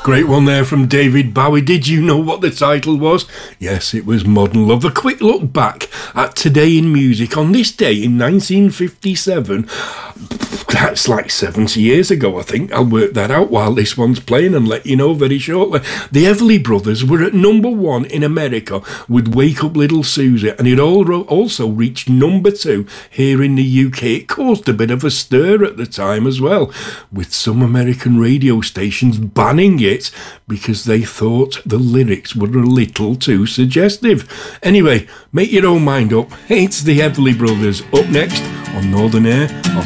Great one there from David Bowie. Did you know what the title was? Yes, it was Modern Love. A quick look back at Today in Music on this day in 1957. That's like 70 years ago, I think. I'll work that out while this one's playing and let you know very shortly. The Everly Brothers were at number 1 in America with Wake Up Little Susie, and it also reached number 2 here in the UK. It caused a bit of a stir at the time as well, with some American radio stations banning it because they thought the lyrics were a little too suggestive. Anyway, make your own mind up. It's the Everly Brothers up next on Northern Air.